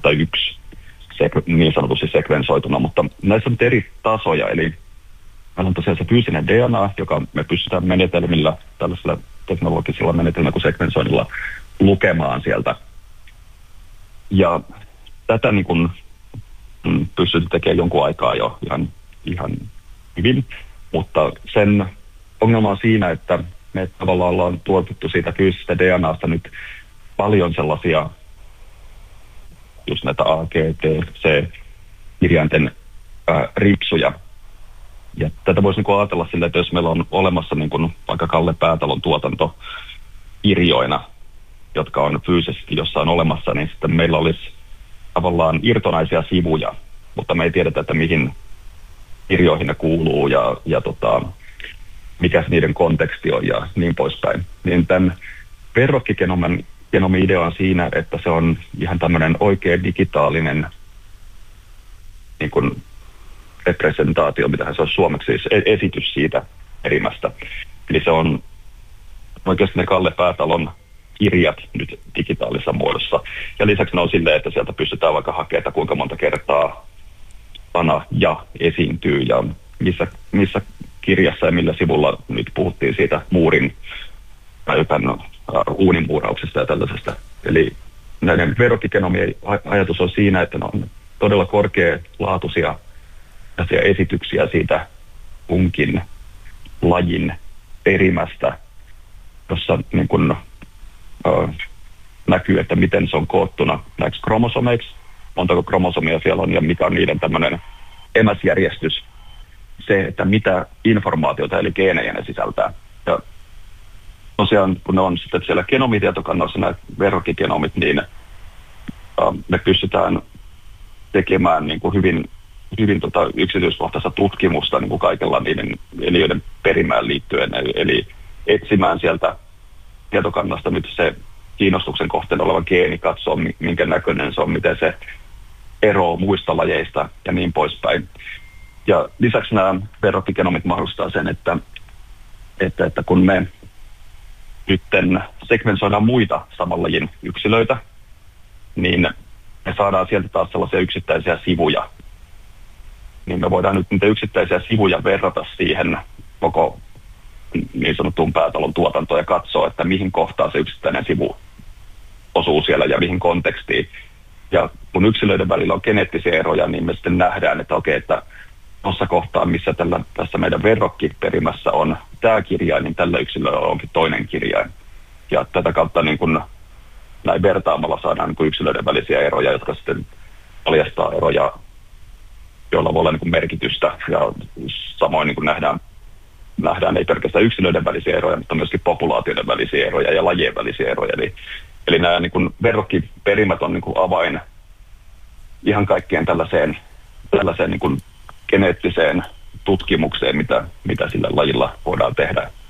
tai yksi niin sanotusti sekvensoituna, mutta näissä on eri tasoja, eli meillä on tosiaan se fyysinen DNA, joka me pystytään menetelmillä, tällaisilla teknologisilla menetelmillä kuin sekvensoinnilla lukemaan sieltä. Ja tätä niin kuin pystytään tekemään jonkun aikaa jo ihan hyvin, mutta sen ongelma on siinä, että me tavallaan ollaan tuotettu siitä fyysisestä DNAsta nyt paljon sellaisia just näitä A, G, T, C kirjainten ripsuja. Ja tätä voisi niin ajatella silleen, että jos meillä on olemassa niin kuin vaikka Kalle Päätalon tuotanto kirjoina, jotka on fyysisesti jossain olemassa, niin sitten meillä olisi tavallaan irtonaisia sivuja, mutta me ei tiedetä, että mihin kirjoihin ne kuuluu ja mikä niiden konteksti on ja niin poispäin. Niin tämän verrokkigenomin idea on siinä, että se on ihan tämmöinen oikea digitaalinen niin kuin representaatio, mitä se on suomeksi, siis esitys siitä perimästä. Eli se on oikeasti ne Kalle Päätalon kirjat nyt digitaalisessa muodossa. Ja lisäksi ne on silleen, että sieltä pystytään vaikka hakemaan, kuinka monta kertaa sana ja esiintyy ja missä kirjassa ja millä sivulla nyt puhuttiin siitä muurin tai uuninmuurauksesta ja tällaisesta. Eli näiden verrokkigenomien ajatus on siinä, että ne on todella korkealaatuisia esityksiä siitä kunkin lajin perimästä, jossa niin kun, näkyy, että miten se on koottuna näiksi kromosomeiksi, montako kromosomia siellä on ja mikä on niiden tämmöinen emäsjärjestys, se, että mitä informaatiota eli geenejä ne sisältää. Ja tosiaan, kun ne on sitten siellä genomitietokannassa nämä verrokkigenomit, niin me pystytään tekemään niin kuin hyvin yksityiskohtaista tutkimusta niin kuin kaikella niiden eliöiden perimään liittyen, eli etsimään sieltä tietokannasta nyt se kiinnostuksen kohteena oleva geeni, katsoa minkä näköinen se on, miten se eroaa muista lajeista ja niin poispäin. Ja lisäksi nämä verrokkigenomit mahdollistaa sen, että kun me nyt sekvensoidaan muita saman lajin yksilöitä, niin me saadaan sieltä taas sellaisia yksittäisiä sivuja. Niin me voidaan nyt niitä yksittäisiä sivuja verrata siihen koko niin sanottuun Päätalon tuotantoon ja katsoa, että mihin kohtaan se yksittäinen sivu osuu siellä ja mihin kontekstiin. Ja kun yksilöiden välillä on geneettisiä eroja, niin me sitten nähdään, että okei, että tuossa kohtaa, missä tässä meidän verrokkiperimässä on tämä kirjain, niin tällä yksilöllä onkin toinen kirjain. Ja tätä kautta niin kun näin vertaamalla saadaan niin kun yksilöiden välisiä eroja, jotka sitten paljastaa eroja, joilla voi olla niin kun merkitystä. Ja samoin niin kun nähdään ei pelkästään yksilöiden välisiä eroja, mutta myöskin populaatioiden välisiä eroja ja lajien välisiä eroja. Eli nämä niin kun verrokkiperimät on niin kun avain ihan kaikkeen tällaiseen niin kun geneettiseen tutkimukseen, mitä sillä lajilla voidaan tehdä.